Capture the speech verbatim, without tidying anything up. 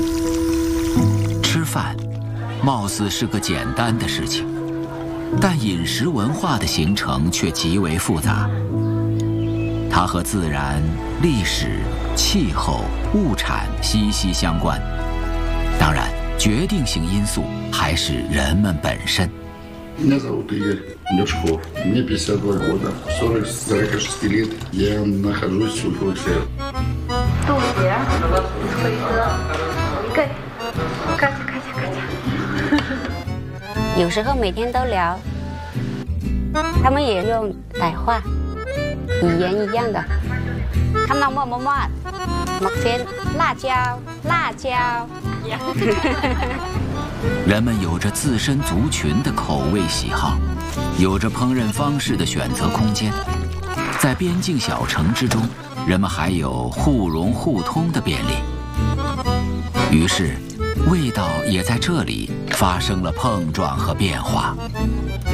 吃饭，貌似是个简单的事情，但饮食文化的形成却极为复杂。它和自然、历史、气候、物产息息相关。当然，决定性因素还是人们本身。 Меня зовут Игорь Лешков. Мне пятьдесят два года. сорок сорок шесть лет. Я нахожусь в Уфе. 杜姐，辉哥，客气，客气，客气，客气。 有时候每天都聊，他们也用傣话，语言一样的。他们么么么，莫先辣椒，辣椒。 人们有着自身族群的口味喜好，有着烹饪方式的选择空间。在边境小城之中，人们还有互融互通的便利。于是，味道也在这里发生了碰撞和变化。